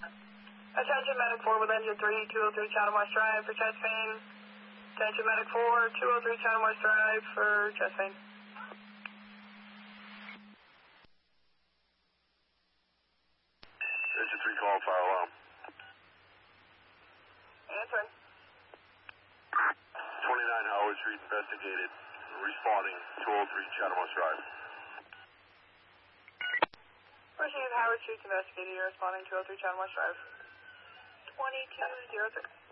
Attention Medic 4 with engine 3, 203 Chatham West Drive for chest pain. Attention Medic 4, 203 Chatham West Drive for chest pain. Engine 3 calling fire alarm. Answering. 29 Howard Street investigated. Responding 203 Chatham West Drive. Received Howard Street's investigated. You're responding 203 Chatham West Drive. 2206.